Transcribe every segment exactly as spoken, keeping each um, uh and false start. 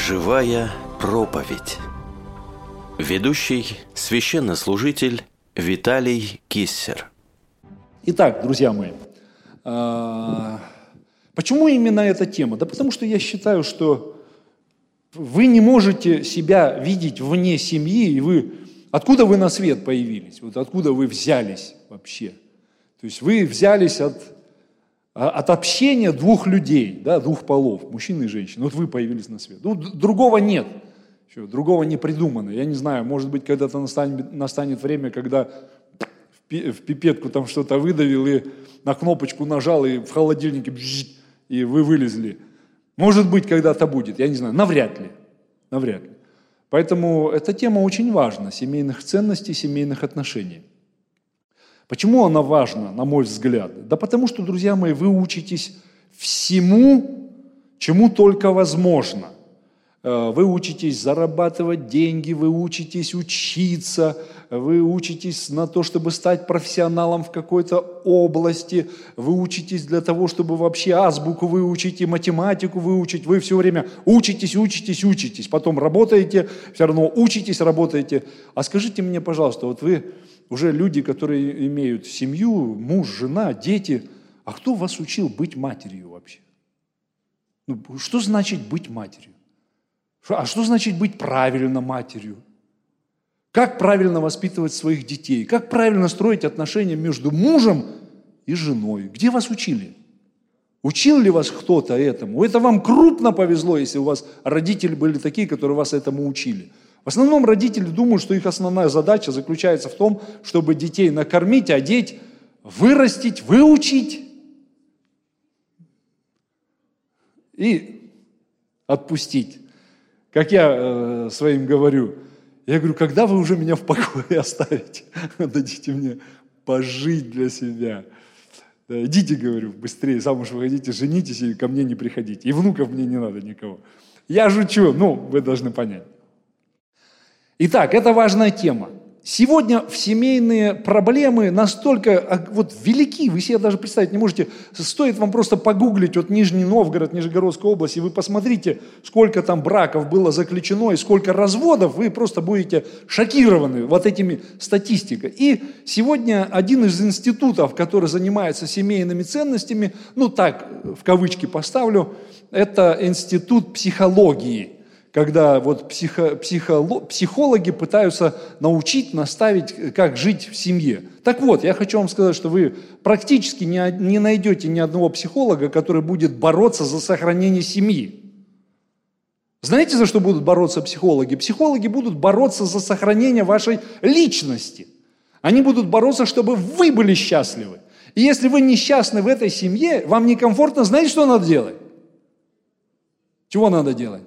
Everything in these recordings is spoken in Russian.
Живая проповедь. Ведущий священнослужитель Виталий Киссер. Итак, друзья мои, почему именно эта тема? Да потому что я считаю, что вы не можете себя видеть вне семьи, и вы... Откуда вы на свет появились? Вот откуда вы взялись вообще? То есть вы взялись от, от общения двух людей, да, двух полов, мужчин и женщин. Вот вы появились на свет. Ну, другого нет. Еще, другого не придумано. Я не знаю, может быть, когда-то настанет, настанет время, когда в пипетку там что-то выдавил и на кнопочку нажал, и в холодильнике бжж, и вы вылезли. Может быть, когда-то будет, я не знаю, навряд ли. Навряд ли. Поэтому эта тема очень важна, семейных ценностей, семейных отношений. Почему она важна, на мой взгляд? Да потому что, друзья мои, вы учитесь всему, чему только возможно. Вы учитесь зарабатывать деньги, вы учитесь учиться, вы учитесь на то, чтобы стать профессионалом в какой-то области, вы учитесь для того, чтобы вообще азбуку выучить и математику выучить, вы все время учитесь, учитесь, учитесь, потом работаете, все равно учитесь, работаете. А скажите мне, пожалуйста, вот вы уже люди, которые имеют семью, муж, жена, дети, а кто вас учил быть матерью вообще? Ну, что значит быть матерью? А что значит быть правильно матерью? Как правильно воспитывать своих детей? Как правильно строить отношения между мужем и женой? Где вас учили? Учил ли вас кто-то этому? Это вам крупно повезло, если у вас родители были такие, которые вас этому учили. В основном родители думают, что их основная задача заключается в том, чтобы детей накормить, одеть, вырастить, выучить и отпустить. Как я э, своим говорю, я говорю, когда вы уже меня в покое оставите? Дадите мне пожить для себя. Идите, говорю, быстрее замуж выходите, женитесь и ко мне не приходите. И внуков мне не надо никого. Я шучу, ну, вы должны понять. Итак, это важная тема. Сегодня в семейные проблемы настолько вот велики, вы себе даже представить не можете. Стоит вам просто погуглить вот Нижний Новгород, Нижегородская область, и вы посмотрите, сколько там браков было заключено и сколько разводов, вы просто будете шокированы вот этими статистикой. И сегодня один из институтов, который занимается семейными ценностями, ну так, в кавычки поставлю, это институт психологии. Когда вот психо, психоло, психологи пытаются научить, наставить, как жить в семье. Так вот, я хочу вам сказать, что вы практически не, не найдете ни одного психолога, который будет бороться за сохранение семьи. Знаете, за что будут бороться психологи? Психологи будут бороться за сохранение вашей личности. Они будут бороться, чтобы вы были счастливы. И если вы несчастны в этой семье, вам некомфортно, знаете, что надо делать? Чего надо делать?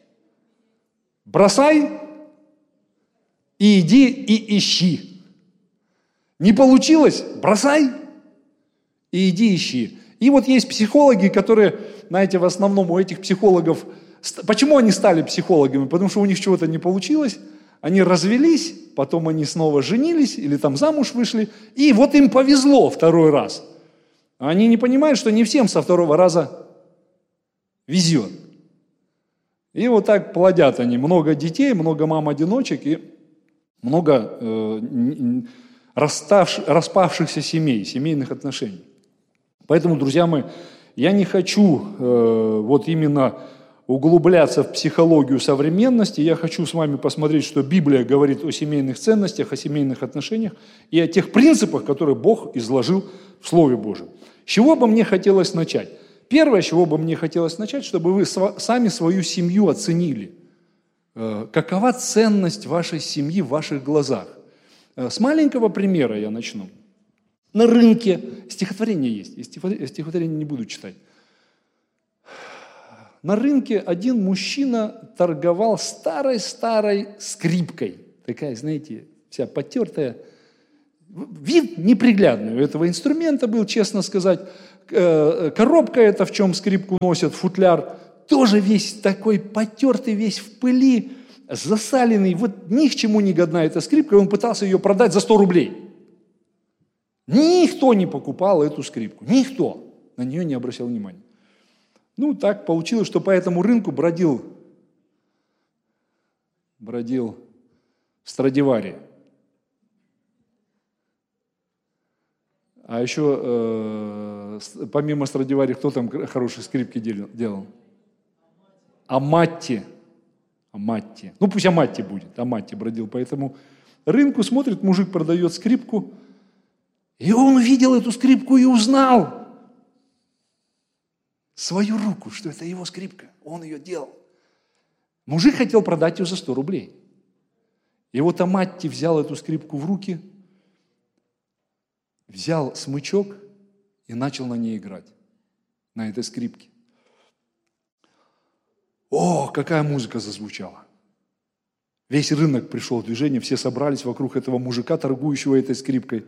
Бросай и иди и ищи. Не получилось? Бросай и иди ищи. И вот есть психологи, которые, знаете, в основном у этих психологов... Почему они стали психологами? Потому что у них чего-то не получилось, они развелись, потом они снова женились или там замуж вышли, и вот им повезло второй раз. Они не понимают, что не всем со второго раза везет. И вот так плодят они много детей, много мам-одиночек и много э, расставш, распавшихся семей, семейных отношений. Поэтому, друзья мои, я не хочу э, вот именно углубляться в психологию современности, я хочу с вами посмотреть, что Библия говорит о семейных ценностях, о семейных отношениях и о тех принципах, которые Бог изложил в Слове Божьем. С чего бы мне хотелось начать? Первое, с чего бы мне хотелось начать, чтобы вы сами свою семью оценили. Какова ценность вашей семьи в ваших глазах? С маленького примера я начну. На рынке стихотворение есть, я стихотворение не буду читать. На рынке один мужчина торговал старой-старой скрипкой. Такая, знаете, вся потертая. Вид неприглядный у этого инструмента был, честно сказать. Коробка эта, в чем скрипку носят, футляр, тоже весь такой потертый, весь в пыли, засаленный. Вот ни к чему не годна эта скрипка, и он пытался ее продать за сто рублей. Никто не покупал эту скрипку, никто на нее не обращал внимания. Ну, так получилось, что по этому рынку бродил бродил Страдивари. А еще э, помимо Страдивари, кто там хорошие скрипки делал? Аматти. Аматти. Ну пусть Аматти будет. Аматти бродил по этому рынку, смотрит, мужик продает скрипку. И он увидел эту скрипку и узнал свою руку, что это его скрипка. Он ее делал. Мужик хотел продать ее за сто рублей. И вот Аматти взял эту скрипку в руки, взял смычок и начал на ней играть, на этой скрипке. О, какая музыка зазвучала! Весь рынок пришел в движение, все собрались вокруг этого мужика, торгующего этой скрипкой.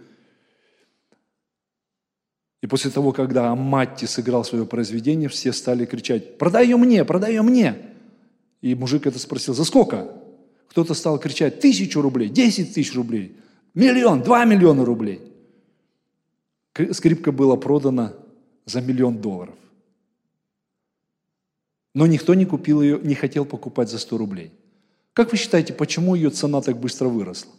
И после того, когда Аматти сыграл свое произведение, все стали кричать: «Продай ее мне, продай ее мне!» И мужик это спросил: «За сколько?» Кто-то стал кричать: «Тысячу рублей, десять тысяч рублей, миллион, два миллиона рублей». Скрипка была продана за миллион долларов. Но никто не купил ее, не хотел покупать за сто рублей. Как вы считаете, почему ее цена так быстро выросла?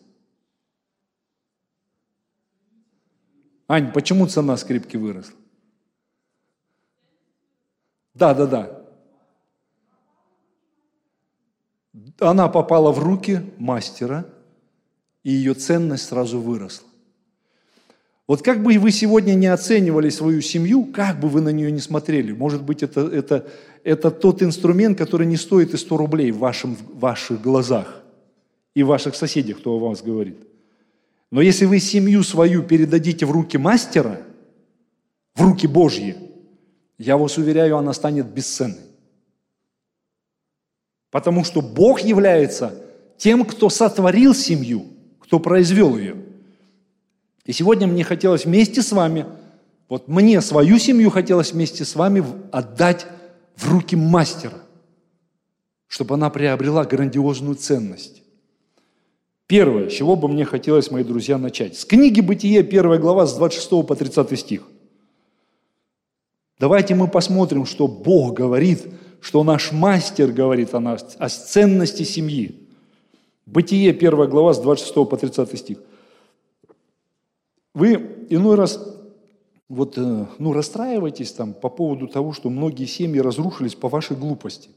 Ань, почему цена скрипки выросла? Да, да, да. Она попала в руки мастера, и ее ценность сразу выросла. Вот как бы вы сегодня не оценивали свою семью, как бы вы на нее не смотрели, может быть, это, это, это тот инструмент, который не стоит и сто рублей в, вашем, в ваших глазах и в ваших соседях, кто о вас говорит. Но если вы семью свою передадите в руки мастера, в руки Божьи, я вас уверяю, она станет бесценной. Потому что Бог является тем, кто сотворил семью, кто произвел ее. И сегодня мне хотелось вместе с вами, вот мне свою семью хотелось вместе с вами отдать в руки мастера, чтобы она приобрела грандиозную ценность. Первое, с чего бы мне хотелось, мои друзья, начать. С книги «Бытие», первая глава, с двадцать шестого по тридцатый стих. Давайте мы посмотрим, что Бог говорит, что наш мастер говорит о нас, о ценности семьи. Бытие, первая глава, с двадцать шестого по тридцатый стих. Вы иной раз вот, ну, расстраиваетесь там по поводу того, что многие семьи разрушились по вашей глупости.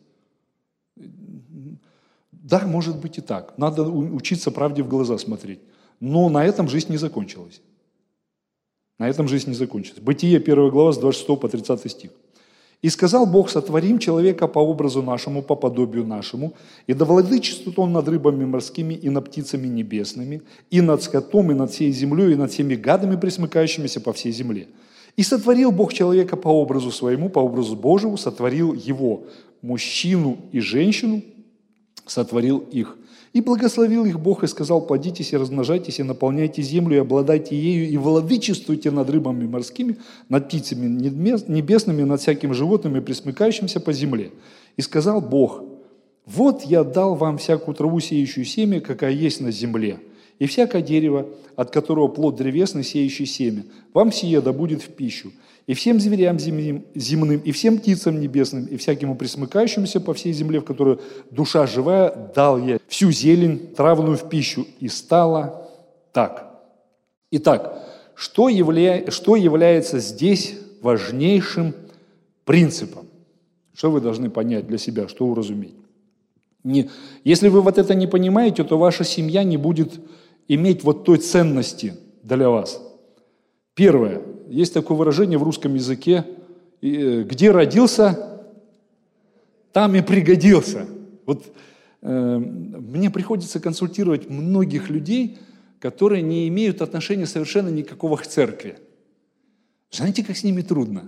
Да, может быть и так. Надо учиться правде в глаза смотреть. Но на этом жизнь не закончилась. На этом жизнь не закончилась. Бытие, первая глава, с двадцать шестого по тридцатый стих. «И сказал Бог: сотворим человека по образу нашему, по подобию нашему, и да владычествует он над рыбами морскими и над птицами небесными, и над скотом, и над всей землей, и над всеми гадами, пресмыкающимися по всей земле. И сотворил Бог человека по образу своему, по образу Божьему, сотворил его, мужчину и женщину, сотворил их. И благословил их Бог и сказал: плодитесь и размножайтесь, и наполняйте землю, и обладайте ею, и владычествуйте над рыбами морскими, над птицами небесными, над всякими животными, пресмыкающимися по земле. И сказал Бог: вот я дал вам всякую траву, сеющую семя, какая есть на земле, и всякое дерево, от которого плод древесный, сеющий семя. Вам сие да будет в пищу. И всем зверям земным, и всем птицам небесным, и всякому пресмыкающемуся по всей земле, в которой душа живая, дал я всю зелень травную в пищу. И стало так». Итак, что, явля... что является здесь важнейшим принципом? Что вы должны понять для себя, что уразуметь? Не... Если вы вот это не понимаете, то ваша семья не будет иметь вот той ценности для вас. Первое. Есть такое выражение в русском языке: где родился, там и пригодился. Вот э, мне приходится консультировать многих людей, которые не имеют отношения совершенно никакого к церкви. Знаете, как с ними трудно?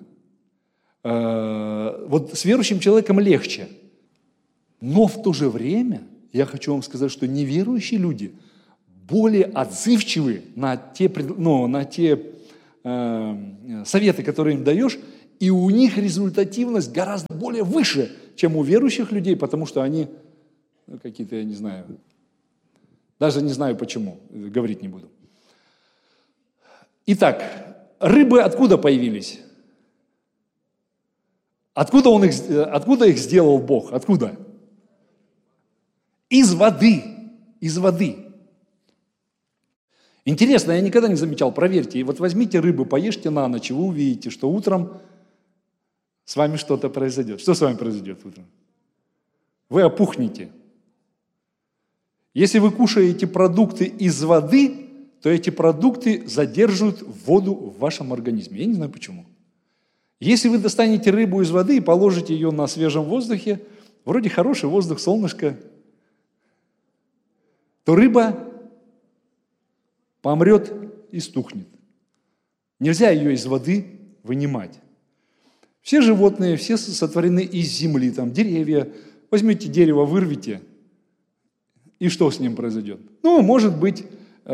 Э, вот с верующим человеком легче. Но в то же время я хочу вам сказать, что неверующие люди более отзывчивы на те, ну, на те советы, которые им даешь, и у них результативность гораздо более выше, чем у верующих людей, потому что они ну, какие-то, я не знаю, даже не знаю почему, говорить не буду. Итак, рыбы откуда появились? Откуда, он их, откуда их сделал Бог? Откуда? Из воды. из воды. Интересно, я никогда не замечал, проверьте. И вот возьмите рыбу, поешьте на ночь, и вы увидите, что утром с вами что-то произойдет. Что с вами произойдет утром? Вы опухнете. Если вы кушаете продукты из воды, то эти продукты задерживают воду в вашем организме. Я не знаю почему. Если вы достанете рыбу из воды и положите ее на свежем воздухе, вроде хороший воздух, солнышко, то рыба помрет и стухнет. Нельзя ее из воды вынимать. Все животные, все сотворены из земли, там деревья. Возьмите дерево, вырвите, и что с ним произойдет? Ну, может быть,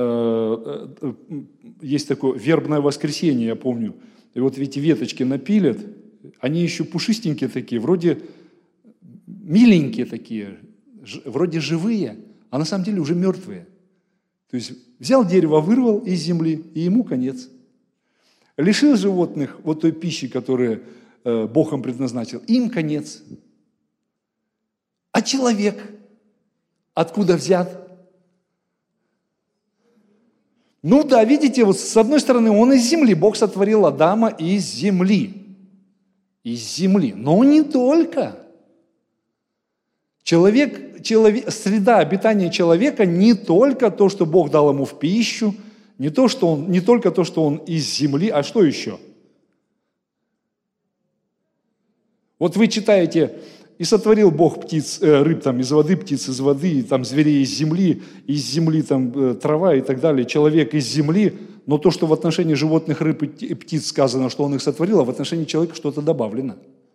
есть такое вербное воскресенье, я помню. И вот эти веточки напилят, они еще пушистенькие такие, вроде миленькие такие, вроде живые, а на самом деле уже мертвые. То есть взял дерево, вырвал из земли, и ему конец. Лишил животных вот той пищи, которую Бог им предназначил, им конец. А человек откуда взят? Ну да, видите, вот с одной стороны, он из земли. Бог сотворил Адама из земли. Из земли. Но не только. Человек, человек, среда обитания человека не только то, что Бог дал ему в пищу, не, то, что он, не только то, что он из земли, а что еще? Вот вы читаете, и сотворил Бог птиц, э, рыб там из воды, птиц из воды, и там зверей из земли, из земли там э, трава и так далее, человек из земли, но то, что в отношении животных, рыб и птиц сказано, что он их сотворил, а в отношении человека что-то добавлено.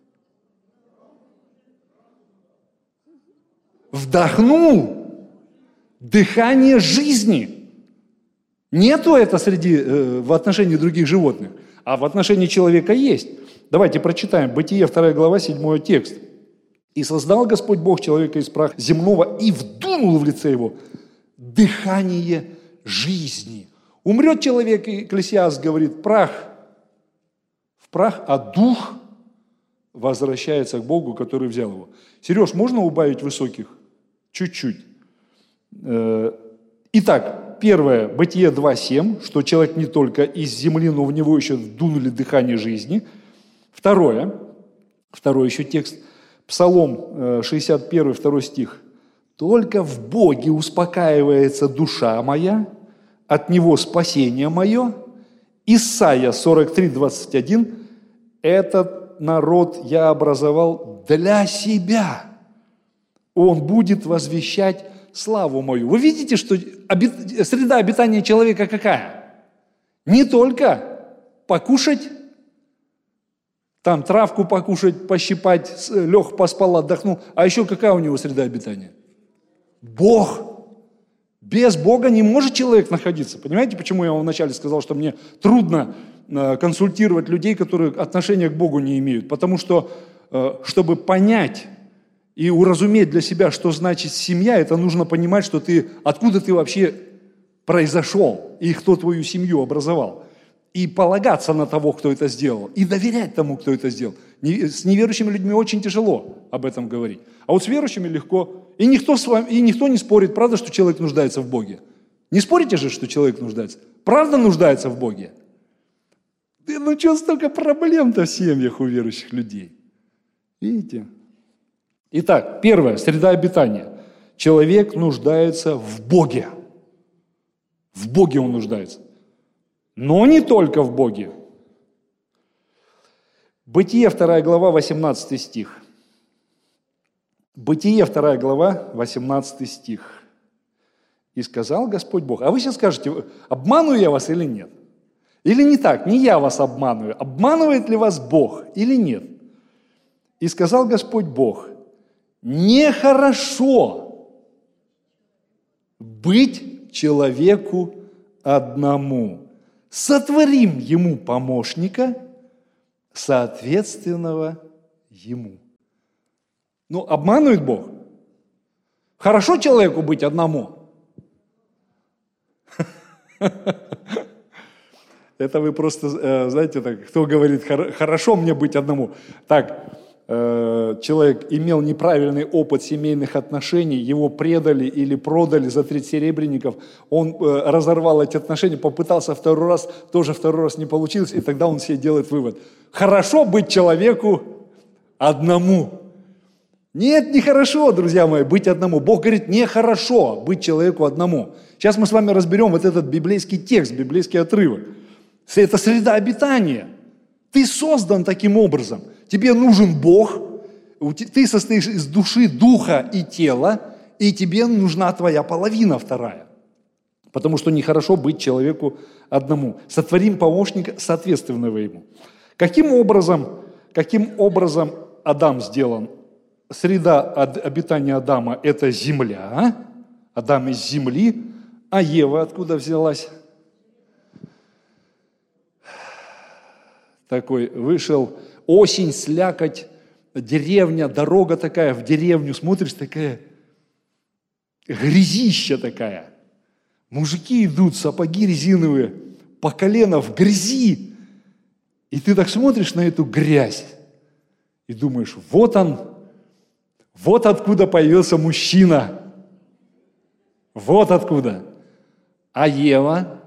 Вдохнул дыхание жизни. Нету это среди, э, в отношении других животных, а в отношении человека есть. Давайте прочитаем. Бытие, вторая глава, седьмой текст. «И создал Господь Бог человека из праха земного и вдунул в лице его дыхание жизни». Умрет человек, и Экклесиаст говорит, прах в прах, а дух возвращается к Богу, который взял его. Сереж, можно убавить высоких? Чуть-чуть. Итак, первое, Бытие два семь, что человек не только из земли, но в него еще вдунули дыхание жизни. Второе, второй еще текст, Псалом шестьдесят один, второй стих. «Только в Боге успокаивается душа моя, от Него спасение мое». Исайя сорок три, двадцать один. «Этот народ я образовал для себя. Он будет возвещать славу мою». Вы видите, что среда обитания человека какая? Не только покушать, там травку покушать, пощипать, лег, поспал, отдохнул. А еще какая у него среда обитания? Бог. Без Бога не может человек находиться. Понимаете, почему я вам вначале сказал, что мне трудно консультировать людей, которые отношения к Богу не имеют? Потому что, чтобы понять и уразуметь для себя, что значит семья, это нужно понимать, что ты, откуда ты вообще произошел и кто твою семью образовал. И полагаться на того, кто это сделал, и доверять тому, кто это сделал. С неверующими людьми очень тяжело об этом говорить. А вот с верующими легко. И никто, с вами, и никто не спорит, правда, что человек нуждается в Боге. Не спорите же, что человек нуждается. Правда нуждается в Боге? Ну что, столько проблем-то в семьях у верующих людей. Видите? Итак, первое, среда обитания. Человек нуждается в Боге. В Боге он нуждается. Но не только в Боге. Бытие, вторая глава, восемнадцатый стих. Бытие, вторая глава, восемнадцатый стих. «И сказал Господь Бог». А вы сейчас скажете, обманываю я вас или нет? Или не так, не я вас обманываю. Обманывает ли вас Бог или нет? «И сказал Господь Бог, нехорошо быть человеку одному. Сотворим ему помощника, соответственного ему». Ну, обманывает Бог? Хорошо человеку быть одному? Это вы просто, знаете, так, кто говорит, хорошо мне быть одному. Так, э, человек имел неправильный опыт семейных отношений, его предали или продали за тридцать серебряников, он э, разорвал эти отношения, попытался второй раз, тоже второй раз не получилось, и тогда он себе делает вывод. Хорошо быть человеку одному. Нет, нехорошо, друзья мои, быть одному. Бог говорит, нехорошо быть человеку одному. Сейчас мы с вами разберем вот этот библейский текст, библейский отрывок. Это среда обитания. Ты создан таким образом. Тебе нужен Бог, ты состоишь из души, духа и тела, и тебе нужна твоя половина вторая. Потому что нехорошо быть человеку одному. Сотворим помощника, соответственного ему. Каким образом, каким образом Адам сделан? Среда обитания Адама – это земля, Адам из земли, а Ева откуда взялась? Такой вышел, осень, слякоть, деревня, дорога такая, в деревню смотришь, такая грязища такая. Мужики идут, сапоги резиновые, по колено в грязи. И ты так смотришь на эту грязь и думаешь, вот он, вот откуда появился мужчина. Вот откуда. А Ева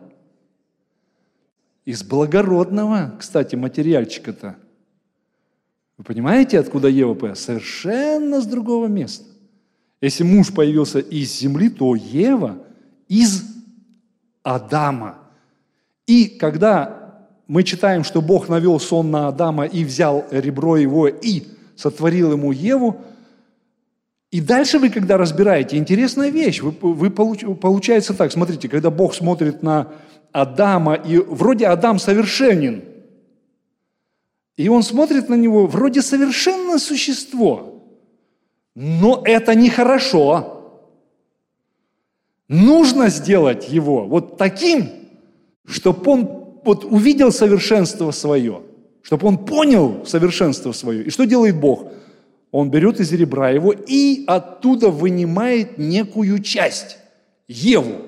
из благородного, кстати, материальчика-то. Вы понимаете, откуда Ева появилась? Совершенно с другого места. Если муж появился из земли, то Ева из Адама. И когда мы читаем, что Бог навел сон на Адама и взял ребро его и сотворил ему Еву, и дальше вы, когда разбираете, интересная вещь, вы, вы получ, получается так, смотрите, когда Бог смотрит на Адама, и вроде Адам совершенен, и он смотрит на него, вроде совершенное существо, но это нехорошо. Нужно сделать его вот таким, чтобы он вот увидел совершенство свое, чтобы он понял совершенство свое. И что делает Бог? Он берет из ребра его и оттуда вынимает некую часть, Еву.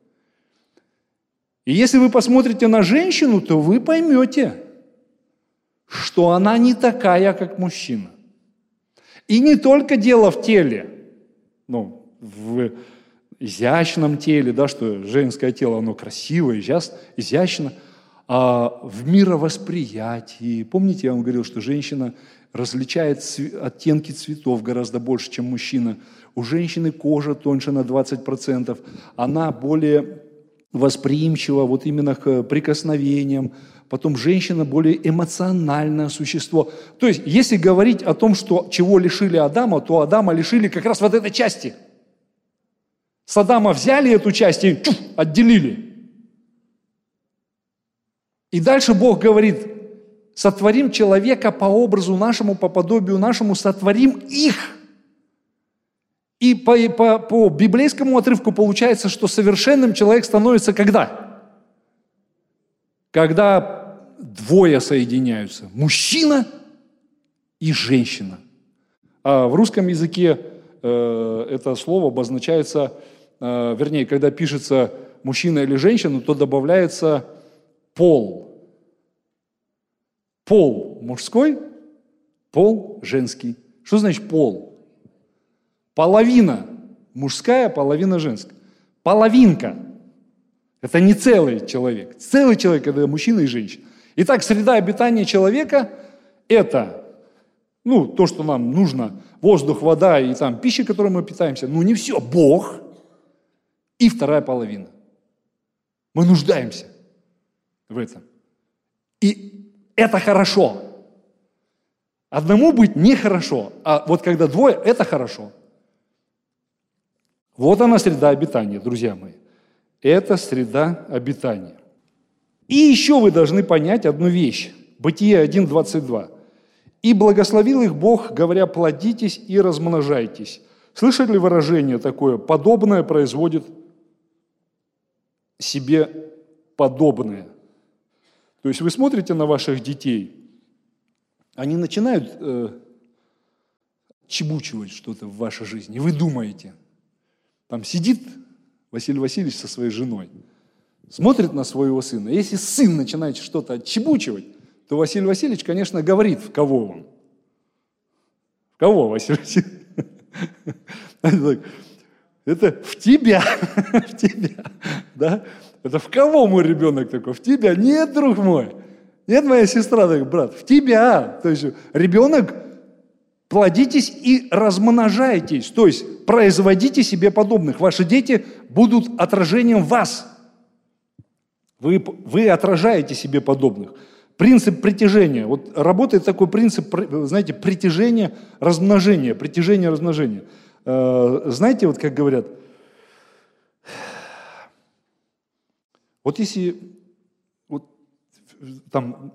И если вы посмотрите на женщину, то вы поймете, что она не такая, как мужчина. И не только дело в теле, ну, в изящном теле, да, что женское тело, оно красиво, изящно, а в мировосприятии. Помните, я вам говорил, что женщина различает оттенки цветов гораздо больше, чем мужчина. У женщины кожа тоньше на двадцать процентов, она более восприимчива вот именно к прикосновениям. Потом женщина более эмоциональное существо. То есть, если говорить о том, что чего лишили Адама, то Адама лишили как раз вот этой части. С Адама взяли эту часть и чух, отделили. И дальше Бог говорит, сотворим человека по образу нашему, по подобию нашему, сотворим их. И по, по, по библейскому отрывку получается, что совершенным человек становится когда? Когда двое соединяются. Мужчина и женщина. А в русском языке э, это слово обозначается, э, вернее, когда пишется мужчина или женщина, то добавляется пол. Пол мужской, пол женский. Что значит пол? Половина мужская, половина женская. Половинка. Это не целый человек. Целый человек – это мужчина и женщина. Итак, среда обитания человека – это, ну, то, что нам нужно, воздух, вода и там пища, которой мы питаемся. Ну, не все. Бог и вторая половина. Мы нуждаемся в этом. И это хорошо. Одному быть нехорошо, а вот когда двое – это хорошо. Вот она среда обитания, друзья мои. Это среда обитания. И еще вы должны понять одну вещь. Бытие один, двадцать два. «И благословил их Бог, говоря, плодитесь и размножайтесь». Слышали ли выражение такое? Подобное производит себе подобное. То есть вы смотрите на ваших детей, они начинают э, чебучивать что-то в вашей жизни, и вы думаете, там сидит Василий Васильевич со своей женой, смотрит на своего сына. Если сын начинает что-то отчебучивать, то Василий Васильевич, конечно, говорит, в кого он. кого, Василий Васильевич? Это в тебя, в тебя, да? Это в кого мой ребенок такой? В тебя? Нет, друг мой. Нет, моя сестра, так, брат, в тебя. То есть ребенок, плодитесь и размножайтесь, то есть производите себе подобных. Ваши дети будут отражением вас. Вы, вы отражаете себе подобных. Принцип притяжения. Вот работает такой принцип, знаете, притяжения, размножения, притяжения, размножения. Знаете, вот как говорят, вот если вот, там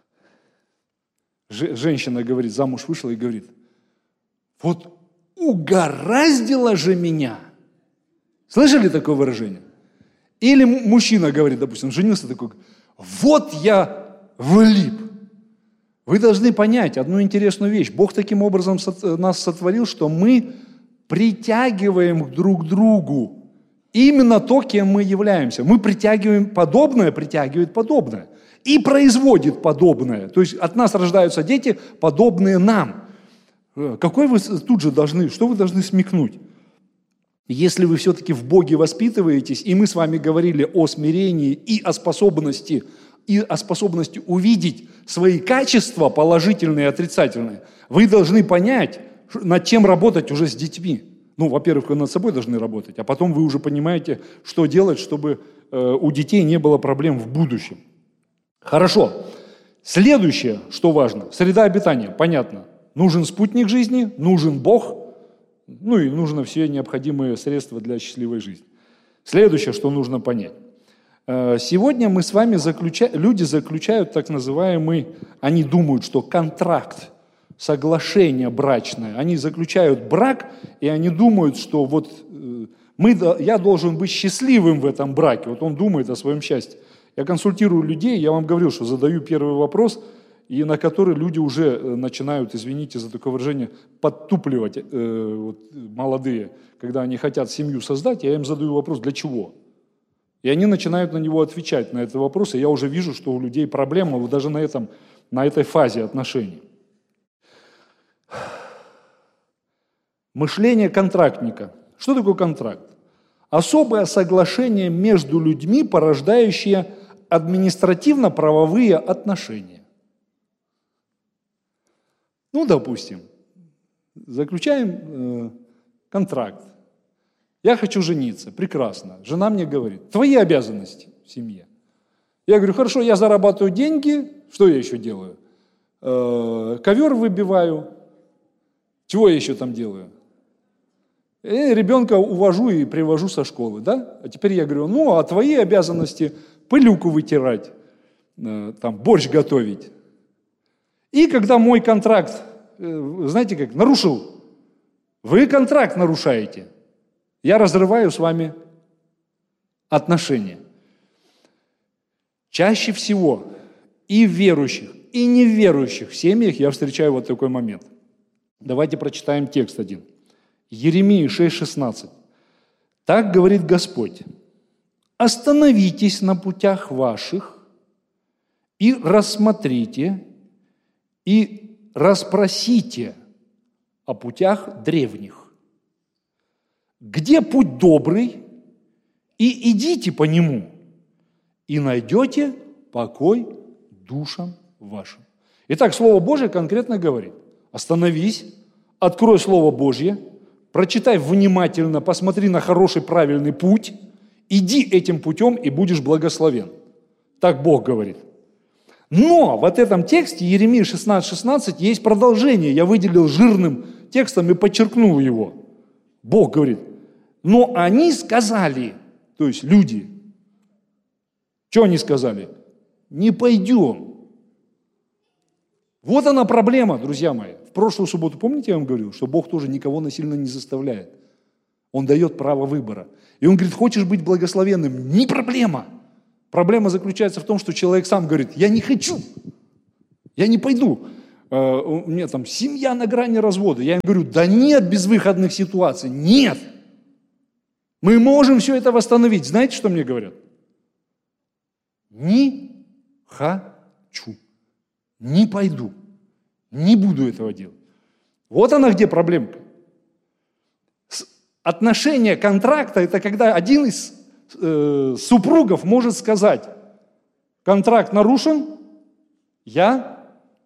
женщина говорит, замуж вышла и говорит, вот угораздило же меня. Слышали такое выражение? Или мужчина говорит, допустим, женился такой, вот я влип. Вы должны понять одну интересную вещь. Бог таким образом нас сотворил, что мы притягиваем друг к другу именно то, кем мы являемся. Мы притягиваем подобное, притягивает подобное. И производит подобное. То есть от нас рождаются дети, подобные нам. Какой вы тут же должны, что вы должны смекнуть? Если вы все-таки в Боге воспитываетесь, и мы с вами говорили о смирении и о способности, и о способности увидеть свои качества, положительные и отрицательные, вы должны понять, над чем работать уже с детьми. Ну, во-первых, вы над собой должны работать, а потом вы уже понимаете, что делать, чтобы э, у детей не было проблем в будущем. Хорошо. Следующее, что важно, среда обитания, понятно. Нужен спутник жизни, нужен Бог, ну и нужно все необходимые средства для счастливой жизни. Следующее, что нужно понять. Сегодня мы с вами заключаем, люди заключают так называемый, они думают, что контракт, соглашение брачное, они заключают брак, и они думают, что вот мы, я должен быть счастливым в этом браке, вот он думает о своем счастье. Я консультирую людей, я вам говорил, что задаю первый вопрос, и на который люди уже начинают, извините за такое выражение, подтупливать, э, вот, молодые, когда они хотят семью создать, я им задаю вопрос, для чего? И они начинают на него отвечать, на этот вопрос, и я уже вижу, что у людей проблема вот даже на, этом, на этой фазе отношений. Мышление контрактника. Что такое контракт? Особое соглашение между людьми, порождающее административно-правовые отношения. Ну, допустим, заключаем э, контракт. Я хочу жениться, прекрасно. Жена мне говорит, твои обязанности в семье. Я говорю, хорошо, я зарабатываю деньги, что я еще делаю? Э, ковер выбиваю, чего я еще там делаю? И ребенка увожу и привожу со школы, да? А теперь я говорю, ну, а твои обязанности пылюку вытирать, э, там, борщ готовить. И когда мой контракт, знаете как, нарушил, вы контракт нарушаете, я разрываю с вами отношения. Чаще всего и в верующих, и неверующих семьях я встречаю вот такой момент. Давайте прочитаем текст один. Иеремия шесть шестнадцать. Так говорит Господь: остановитесь на путях ваших и рассмотрите, и расспросите о путях древних. Где путь добрый, и идите по нему, и найдете покой душам вашим. Итак, Слово Божие конкретно говорит: остановись, открой Слово Божье, прочитай внимательно, посмотри на хороший, правильный путь, иди этим путем, и будешь благословен. Так Бог говорит. Но в этом тексте Иеремия шестнадцать шестнадцать есть продолжение. Я выделил жирным текстом и подчеркнул его. Бог говорит: но они сказали, то есть люди, что они сказали? Не пойдем. Вот она проблема, друзья мои. В прошлую субботу, помните, я вам говорил, что Бог тоже никого насильно не заставляет. Он дает право выбора. И Он говорит, хочешь быть благословенным? Не проблема. Проблема заключается в том, что человек сам говорит, я не хочу, я не пойду. У меня там семья на грани развода. Я им говорю, да нет безвыходных ситуаций, нет. Мы можем все это восстановить. Знаете, что мне говорят? Не хочу, не пойду, не буду этого делать. Вот она где проблемка. Отношение контракта – это когда один из э, супругов может сказать: контракт нарушен, я,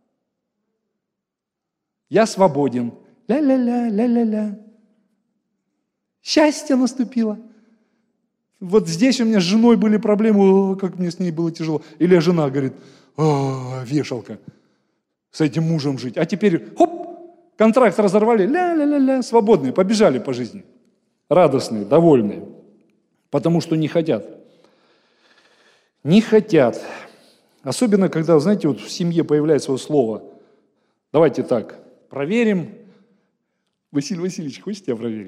я свободен. Ля-ля-ля, ля-ля-ля. Счастье наступило. Вот здесь у меня с женой были проблемы, о, как мне с ней было тяжело. Или жена говорит: о, вешалка, с этим мужем жить. А теперь, хоп, контракт разорвали, ля-ля-ля-ля, свободные, побежали по жизни. Радостные, довольные, потому что не хотят. Не хотят. Особенно, когда, знаете, вот в семье появляется вот слово. Давайте так, проверим. Василий Васильевич, хочешь, я проверю?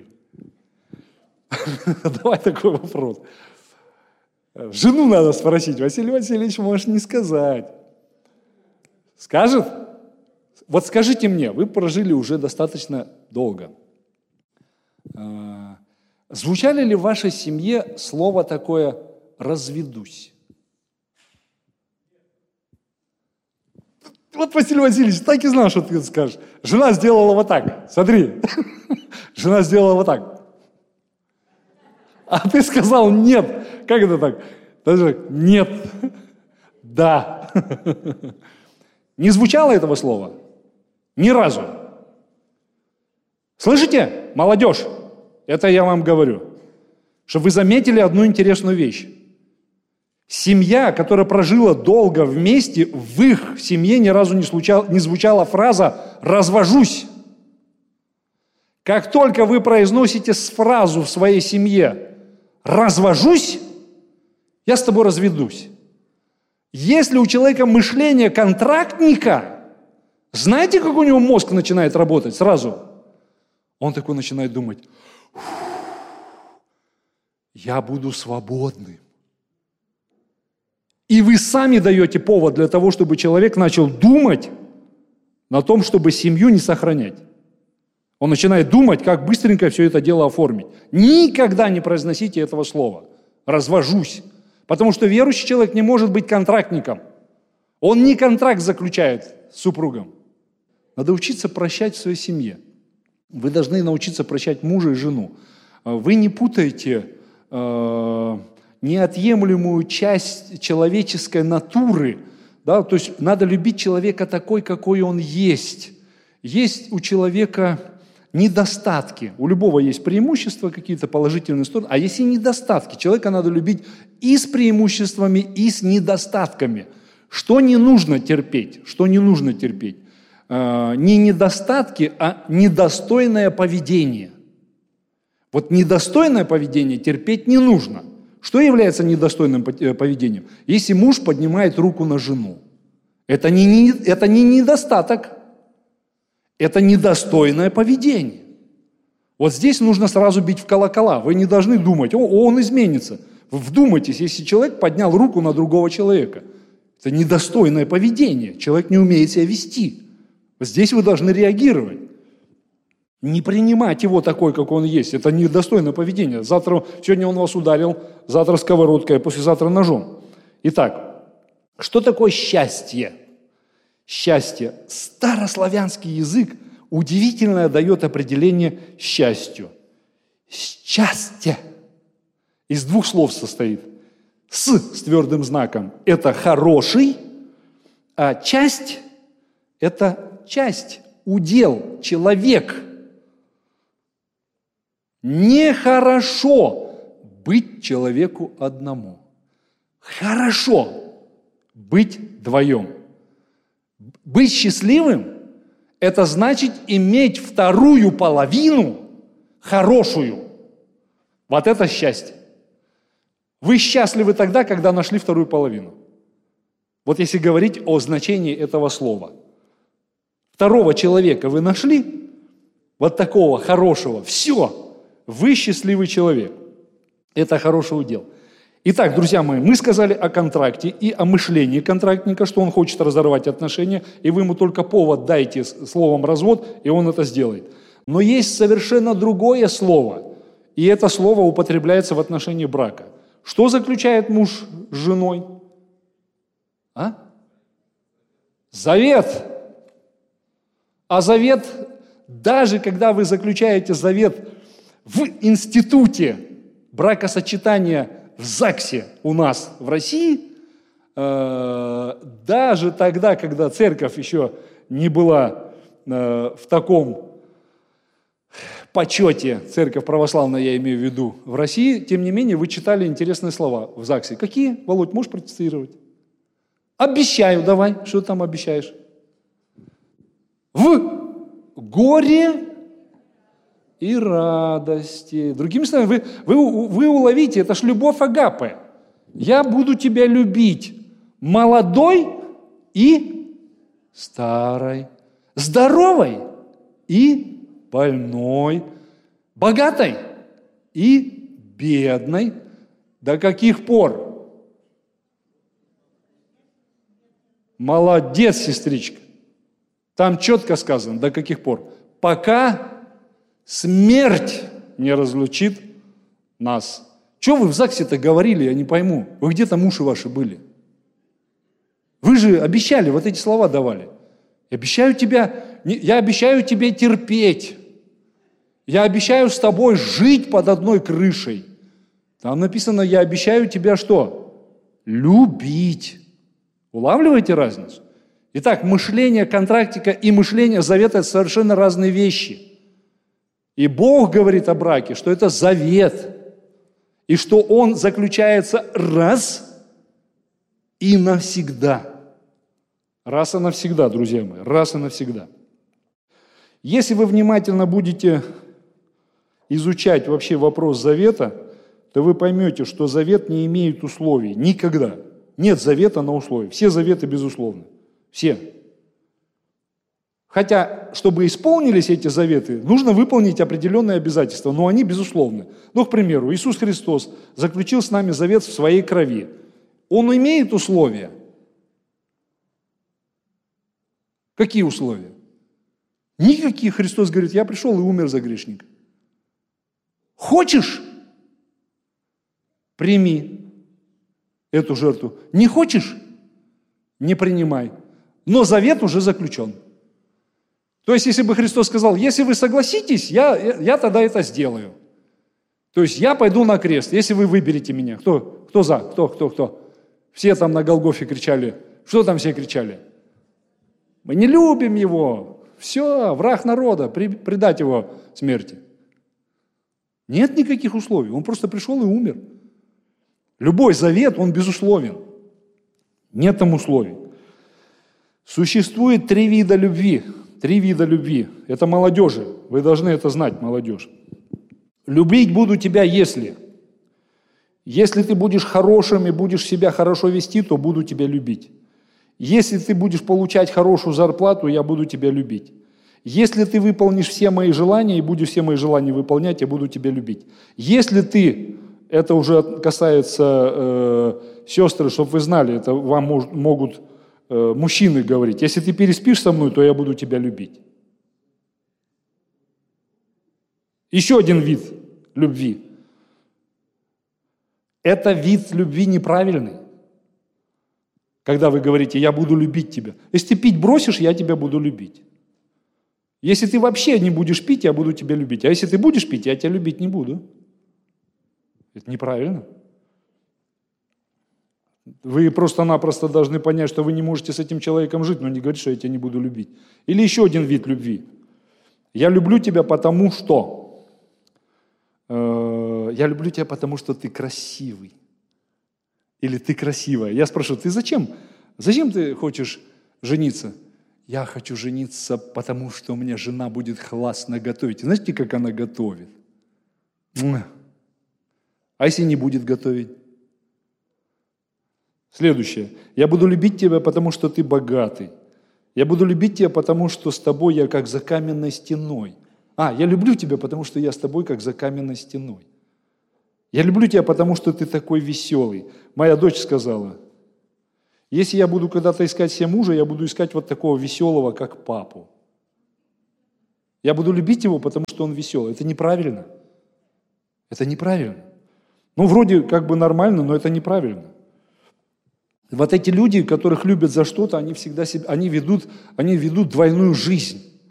Давай такой вопрос. Жену надо спросить. Василий Васильевич может не сказать. Скажет? Вот скажите мне, вы прожили уже достаточно долго. Звучали ли в вашей семье слово такое «разведусь»? Вот, Василий Васильевич, так и знал, что ты скажешь. Жена сделала вот так. Смотри. Жена сделала вот так. А ты сказал нет. Как это так? Даже нет. Да. Не звучало этого слова? Ни разу. Слышите, молодежь? Это я вам говорю. Чтобы вы заметили одну интересную вещь. Семья, которая прожила долго вместе, в их семье ни разу не, случал, не звучала фраза «развожусь». Как только вы произносите фразу в своей семье «развожусь», я с тобой разведусь. Если у человека мышление контрактника, знаете, как у него мозг начинает работать сразу? Он такой начинает думать: я буду свободным. И вы сами даете повод для того, чтобы человек начал думать на том, чтобы семью не сохранять. Он начинает думать, как быстренько все это дело оформить. Никогда не произносите этого слова «развожусь». Потому что верующий человек не может быть контрактником. Он не контракт заключает с супругом. Надо учиться прощать в своей семье. Вы должны научиться прощать мужа и жену. Вы не путаете э, неотъемлемую часть человеческой натуры. Да? То есть надо любить человека такой, какой он есть. Есть у человека недостатки. У любого есть преимущества, какие-то положительные стороны, а есть и недостатки. Человека надо любить и с преимуществами, и с недостатками. Что не нужно терпеть? Что не нужно терпеть? Э, не недостатки, а недостойное поведение. Вот недостойное поведение терпеть не нужно. Что является недостойным поведением? Если муж поднимает руку на жену, это не, не, это не недостаток, это недостойное поведение. Вот здесь нужно сразу бить в колокола. Вы не должны думать: о, он изменится. Вы вдумайтесь, если человек поднял руку на другого человека. Это недостойное поведение. Человек не умеет себя вести. Вот здесь вы должны реагировать. Не принимать его такой, как он есть. Это недостойное поведение. Завтра, сегодня он вас ударил, завтра сковородкой, а послезавтра ножом. Итак, что такое счастье? Счастье. Старославянский язык удивительно дает определение счастью. Счастье из двух слов состоит. С с твердым знаком – это хороший, а часть – это часть, удел, человек. Нехорошо быть человеку одному. Хорошо быть вдвоем. Быть счастливым – это значит иметь вторую половину хорошую. Вот это счастье. Вы счастливы тогда, когда нашли вторую половину. Вот если говорить о значении этого слова. Второго человека вы нашли, вот такого хорошего, все, вы счастливый человек. Это хороший удел. Итак, друзья мои, мы сказали о контракте и о мышлении контрактника, что он хочет разорвать отношения, и вы ему только повод дайте словом «развод», и он это сделает. Но есть совершенно другое слово, и это слово употребляется в отношении брака. Что заключает муж с женой? А? Завет. А завет даже когда вы заключаете завет в институте бракосочетания в ЗАГСе у нас в России, даже тогда, когда церковь еще не была в таком почете, церковь православная, я имею в виду, в России, тем не менее, вы читали интересные слова в ЗАГСе. Какие? Володь, можешь протестировать? Обещаю, давай. Что ты там обещаешь? В горе и радости. Другими словами, вы, вы, вы уловите, это ж любовь агапе. Я буду тебя любить молодой и старой, здоровой и больной, богатой и бедной. До каких пор? Молодец, сестричка. Там четко сказано, до каких пор. Пока смерть не разлучит нас. Что вы в ЗАГСе-то говорили, я не пойму. Вы где там уши ваши были? Вы же обещали, вот эти слова давали. Я обещаю тебя, я обещаю тебе терпеть. Я обещаю с тобой жить под одной крышей. Там написано, я обещаю тебя что? Любить. Улавливаете разницу? Итак, мышление контрактика и мышление завета – это совершенно разные вещи. И Бог говорит о браке, что это завет, и что он заключается раз и навсегда. Раз и навсегда, друзья мои, раз и навсегда. Если вы внимательно будете изучать вообще вопрос завета, то вы поймете, что завет не имеет условий. Никогда. Нет завета на условия. Все заветы безусловны. Все. Хотя, чтобы исполнились эти заветы, нужно выполнить определенные обязательства, но они безусловны. Ну, к примеру, Иисус Христос заключил с нами завет в своей крови. Он имеет условия. Какие условия? Никаких. Христос говорит, я пришел и умер за грешника. Хочешь? Прими эту жертву. Не хочешь? Не принимай. Но завет уже заключен. То есть, если бы Христос сказал, если вы согласитесь, я, я тогда это сделаю. То есть, я пойду на крест, если вы выберете меня. Кто, кто за? Кто, кто, кто? Все там на Голгофе кричали. Что там все кричали? Мы не любим его. Все, враг народа, предать его смерти. Нет никаких условий. Он просто пришел и умер. Любой завет, он безусловен. Нет там условий. Существует три вида любви. Три вида любви. Это молодежи. Вы должны это знать, молодежь. Любить буду тебя, если. Если ты будешь хорошим и будешь себя хорошо вести, то буду тебя любить. Если ты будешь получать хорошую зарплату, я буду тебя любить. Если ты выполнишь все мои желания и будешь все мои желания выполнять, я буду тебя любить. Если ты, это уже касается э, сестры, чтобы вы знали, это вам мож, могут э, мужчины говорить. Если ты переспишь со мной, то я буду тебя любить. Еще один вид любви. Это вид любви неправильный. Когда вы говорите, я буду любить тебя. Если ты пить бросишь, я тебя буду любить. Если ты вообще не будешь пить, я буду тебя любить. А если ты будешь пить, я тебя любить не буду. Это неправильно. Вы просто-напросто должны понять, что вы не можете с этим человеком жить, но не говорить, что я тебя не буду любить. Или еще один вид любви. Я люблю тебя потому что. Э, я люблю тебя потому, что ты красивый. Или ты красивая. Я спрашиваю, ты зачем? Зачем ты хочешь жениться? Я хочу жениться, потому что у меня жена будет классно готовить. Знаете, как она готовит? А если не будет готовить? Следующее. Я буду любить тебя, потому что ты богатый. Я буду любить тебя, потому что с тобой я как за каменной стеной. А, я люблю тебя, потому что я с тобой как за каменной стеной. Я люблю тебя, потому что ты такой веселый. Моя дочь сказала, если я буду когда-то искать себе мужа, я буду искать вот такого веселого, как папу. Я буду любить его, потому что он веселый. Это неправильно. Это неправильно. Ну, вроде как бы нормально, но это неправильно. Вот эти люди, которых любят за что-то, они всегда себя, они ведут, они ведут двойную жизнь.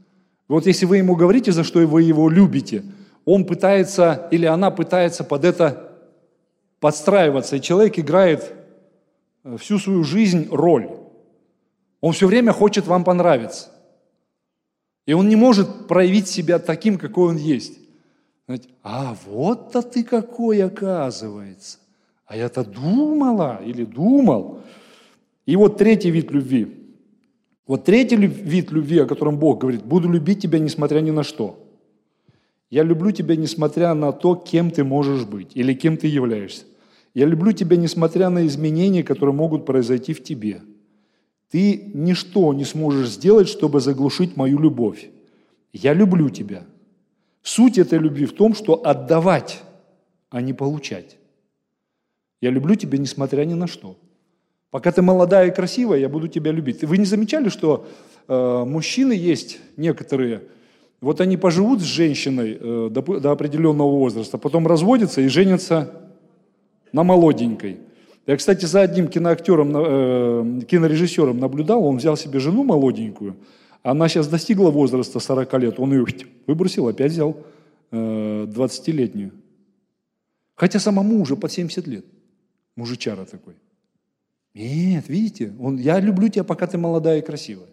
Вот если вы ему говорите, за что вы его любите, он пытается или она пытается под это подстраиваться, и человек играет всю свою жизнь роль. Он все время хочет вам понравиться. И он не может проявить себя таким, какой он есть. Знаете, а вот-то ты какой, оказывается. А я-то думала или думал. И вот третий вид любви. Вот третий вид любви, о котором Бог говорит: буду любить тебя, несмотря ни на что. Я люблю тебя, несмотря на то, кем ты можешь быть или кем ты являешься. Я люблю тебя, несмотря на изменения, которые могут произойти в тебе. Ты ничто не сможешь сделать, чтобы заглушить мою любовь. Я люблю тебя. Суть этой любви в том, что отдавать, а не получать. Я люблю тебя, несмотря ни на что. Пока ты молодая и красивая, я буду тебя любить. Вы не замечали, что э, мужчины есть некоторые, вот они поживут с женщиной э, до, до определенного возраста, потом разводятся и женятся на молоденькой. Я, кстати, за одним киноактером, э, кинорежиссером наблюдал, он взял себе жену молоденькую, она сейчас достигла возраста сорок лет, он ее выбросил, опять взял э, двадцатилетнюю. Хотя самому уже под семьдесят лет, мужичара такой. Нет, видите, он, я люблю тебя, пока ты молодая и красивая.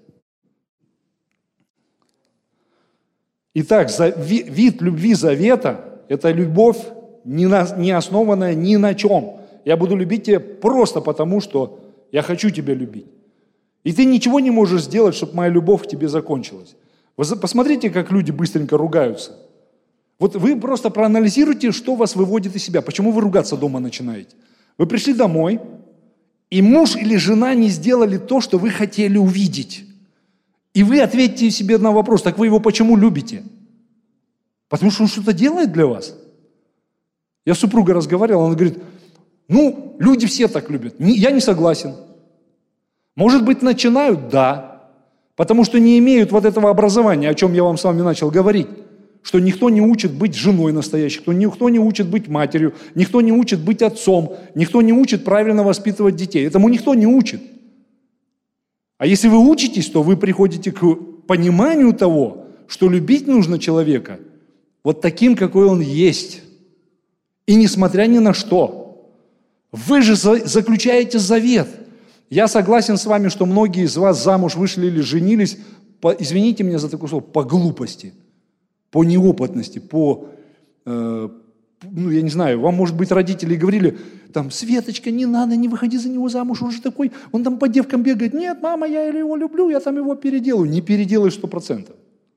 Итак, за, ви, вид любви завета – это любовь, не, на, не основанная ни на чем. Я буду любить тебя просто потому, что я хочу тебя любить. И ты ничего не можешь сделать, чтобы моя любовь к тебе закончилась. Вы посмотрите, как люди быстренько ругаются. Вот вы просто проанализируйте, что вас выводит из себя. Почему вы ругаться дома начинаете? Вы пришли домой, и муж или жена не сделали то, что вы хотели увидеть. И вы ответьте себе на вопрос: так вы его почему любите? Потому что он что-то делает для вас. Я с супругой разговаривал, она говорит: ну, люди все так любят. Я не согласен. Может быть, начинают? Да. Потому что не имеют вот этого образования, о чем я вам с вами начал говорить. Что никто не учит быть женой настоящей, никто не учит быть матерью, никто не учит быть отцом, никто не учит правильно воспитывать детей. Этому никто не учит. А если вы учитесь, то вы приходите к пониманию того, что любить нужно человека вот таким, какой он есть. И несмотря ни на что. Вы же заключаете завет. Я согласен с вами, что многие из вас замуж вышли или женились, по, извините меня за такое слово, по глупости, по неопытности, по, э, ну я не знаю, вам, может быть, родители говорили, там, Светочка, не надо, не выходи за него замуж, он же такой, он там по девкам бегает. Нет, мама, я его люблю, я там его переделаю. Не переделаешь сто процентов.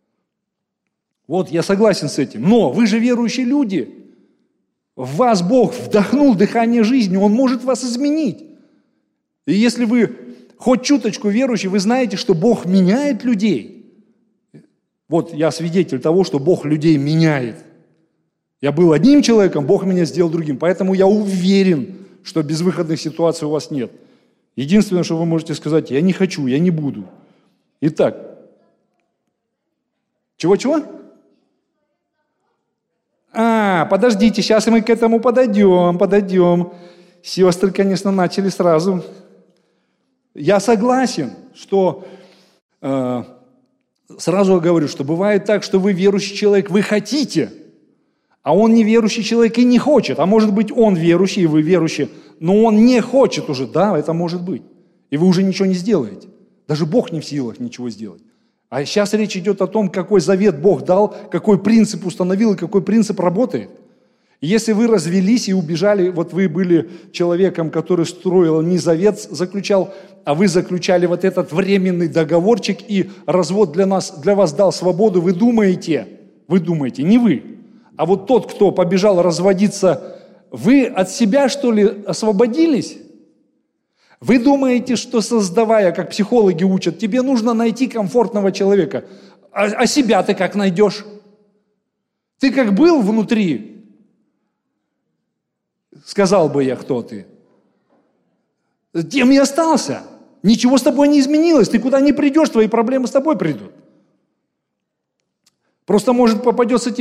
Вот, я согласен с этим. Но вы же верующие люди. В вас Бог вдохнул дыхание жизни, Он может вас изменить. И если вы хоть чуточку верующие, вы знаете, что Бог меняет людей. Вот я свидетель того, что Бог людей меняет. Я был одним человеком, Бог меня сделал другим. Поэтому я уверен, что безвыходных ситуаций у вас нет. Единственное, что вы можете сказать: я не хочу, я не буду. Итак, чего-чего? А, подождите, сейчас мы к этому подойдем, подойдем. Сестры, конечно, начали сразу. Я согласен, что, э, сразу говорю, что бывает так, что вы верующий человек, вы хотите, а он неверующий человек и не хочет. А может быть, он верующий, и вы верующие, но он не хочет уже. Да, это может быть. И вы уже ничего не сделаете. Даже Бог не в силах ничего сделать. А сейчас речь идет о том, какой завет Бог дал, какой принцип установил и какой принцип работает. И если вы развелись и убежали, вот вы были человеком, который строил, не завет заключал, а вы заключали вот этот временный договорчик, и развод для нас, для вас дал свободу, вы думаете, вы думаете, не вы, а вот тот, кто побежал разводиться, вы от себя, что ли, освободились? Вы думаете, что создавая, как психологи учат, тебе нужно найти комфортного человека, а, а себя ты как найдешь? Ты как был внутри, сказал бы я, кто ты, тем и остался. Ничего с тобой не изменилось, ты куда не придешь, твои проблемы с тобой придут. Просто, может, попадется тебе